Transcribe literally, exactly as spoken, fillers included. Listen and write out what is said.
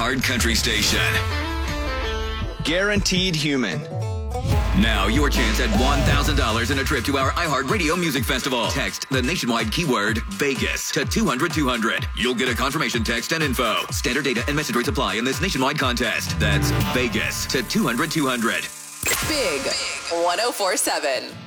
iHeart Country Station. Guaranteed Human. Now your chance at one thousand dollars and a trip to our iHeart Radio Music Festival. Text the nationwide keyword Vegas to two hundred two hundred. You'll get a confirmation text and info. Standard data and message rates apply in this nationwide contest. That's Vegas to two hundred two hundred. Big one oh four seven.